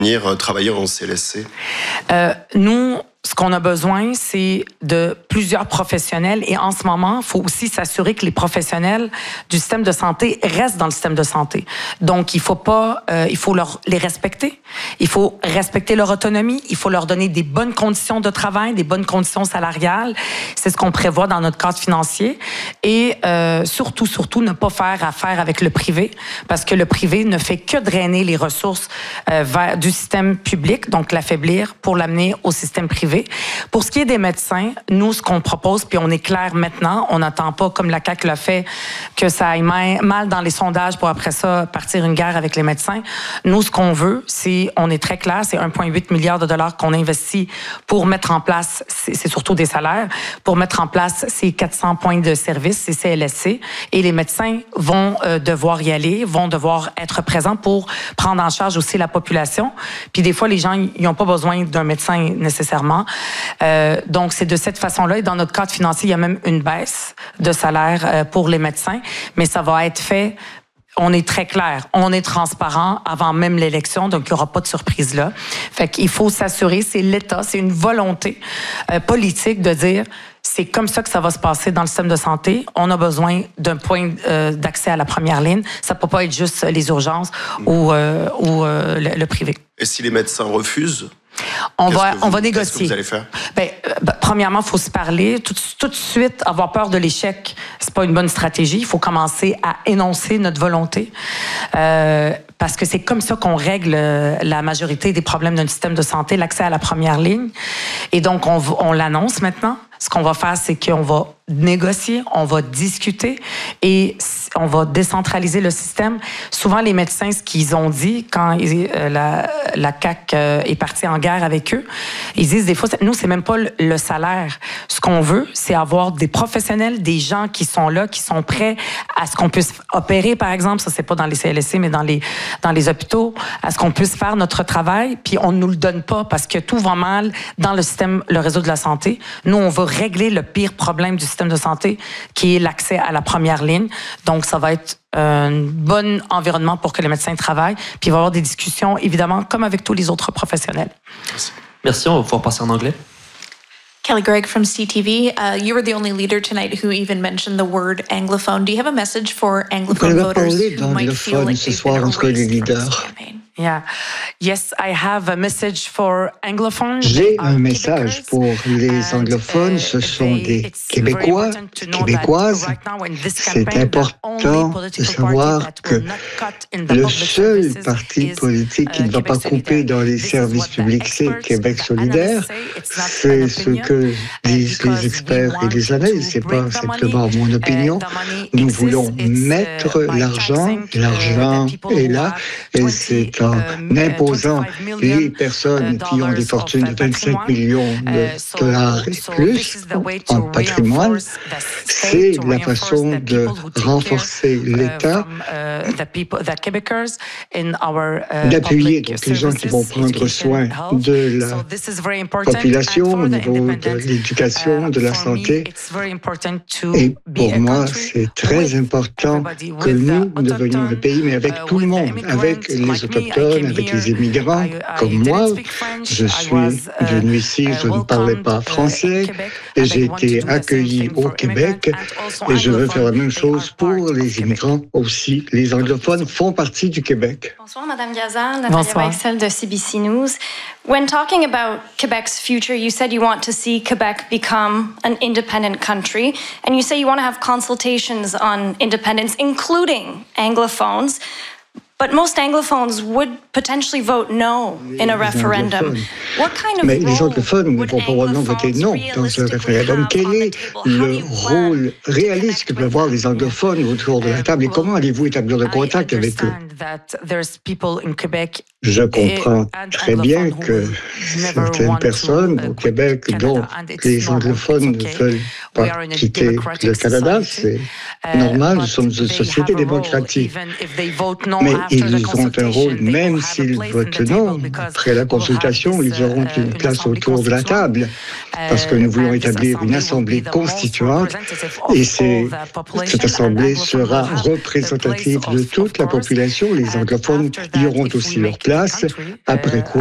venir travailler en CLSC? Nous, ce qu'on a besoin, c'est de plusieurs professionnels. Et en ce moment, il faut aussi s'assurer que les professionnels du système de santé restent dans le système de santé. Donc, il faut les respecter. Il faut respecter leur autonomie. Il faut leur donner des bonnes conditions de travail, des bonnes conditions salariales. C'est ce qu'on prévoit dans notre cadre financier. Et surtout, ne pas faire affaire avec le privé, parce que le privé ne fait que drainer les ressources du système public, donc l'affaiblir pour l'amener au système privé. Pour ce qui est des médecins, nous, ce qu'on propose, puis on est clair maintenant, on n'attend pas, comme la CAQ l'a fait, que ça aille mal dans les sondages pour après ça partir une guerre avec les médecins. Nous, ce qu'on veut, on est très clair, c'est 1,8 milliard de dollars qu'on investit pour mettre en place, c'est surtout des salaires, pour mettre en place ces 400 points de service, ces CLSC, et les médecins vont devoir y aller, vont devoir être présents pour prendre en charge aussi la population. Puis des fois, les gens, ils n'ont pas besoin d'un médecin nécessairement. Donc, c'est de cette façon-là. Et dans notre cadre financier, il y a même une baisse de salaire pour les médecins, mais ça va être fait. On est très clair, on est transparent avant même l'élection, donc il n'y aura pas de surprise là. Fait qu'il faut s'assurer, c'est l'État, c'est une volonté politique de dire c'est comme ça que ça va se passer dans le système de santé. On a besoin d'un point d'accès à la première ligne. Ça ne peut pas être juste les urgences ou le privé. Et si les médecins refusent? On va négocier. Qu'est-ce que vous allez faire? Premièrement, il faut se parler. Tout de suite, avoir peur de l'échec, c'est pas une bonne stratégie. Il faut commencer à énoncer notre volonté. Parce que c'est comme ça qu'on règle la majorité des problèmes d'un système de santé, l'accès à la première ligne. Et donc, on l'annonce maintenant. Ce qu'on va faire, c'est qu'on va négocier, on va discuter et on va décentraliser le système. Souvent, les médecins, ce qu'ils ont dit quand la CAQ est partie en guerre avec eux, ils disent des fois, nous, c'est même pas le salaire. Ce qu'on veut, c'est avoir des professionnels, des gens qui sont là, qui sont prêts à ce qu'on puisse opérer, par exemple, ça, c'est pas dans les CLSC, mais dans les hôpitaux, à ce qu'on puisse faire notre travail, puis on ne nous le donne pas parce que tout va mal dans le système, le réseau de la santé. Nous, on va régler le pire problème du système de santé, qui est l'accès à la première ligne. Donc, ça va être un bon environnement pour que les médecins travaillent. Puis, il va y avoir des discussions, évidemment, comme avec tous les autres professionnels. Merci, on va pouvoir passer en anglais. Kelly Gregg from CTV. You were the only leader tonight who even mentioned the word anglophone. Do you have a message for anglophone voters who might feel like they've been erased from this campaign? Yeah. Yes, I have a message for anglophones. J'ai un message pour les anglophones. Ce sont des Québécois, Québécoises. C'est important de savoir que le seul parti politique qui ne va pas couper dans les services publics, c'est Québec solidaire. C'est ce que disent les experts et les analystes. C'est pas simplement mon opinion. Nous voulons mettre l'argent. L'argent est là et c'est en imposant les personnes qui ont des fortunes de 25 millions de dollars et plus en patrimoine, c'est la façon de renforcer l'État, d'appuyer donc les gens qui vont prendre soin de la population au niveau de l'éducation, de la santé. Et pour moi, c'est très important que nous devenions le pays, mais avec tout le monde, avec les autochtones, avec les immigrants, comme moi. Je suis venu ici, je ne parlais pas français, et j'ai été accueilli au Québec, et je veux faire la même chose pour les immigrants aussi. Les anglophones font partie du Québec. Bonsoir, Madame Gazal, Nathalie Weichsel de CBC News. When talking about Quebec's future, you said you want to see Quebec become an independent country, and you say you want to have consultations on independence, including Anglophones. But most Anglophones would potentially vote no in a referendum. What kind of Mais les anglophones vont probablement voter non dans ce référendum. Quel est le rôle réaliste que peuvent avoir les anglophones autour de la table et comment allez-vous établir le contact avec eux? Je comprends très bien que certaines personnes au Québec dont les anglophones ne veulent pas quitter le Canada, c'est normal, nous sommes une société démocratique. Mais ils ont un rôle, même s'ils votent non. Après la consultation, ils auront une place autour de la table, parce que nous voulons établir une assemblée constituante, et cette assemblée sera représentative de toute la population, les anglophones y auront aussi leur place, après quoi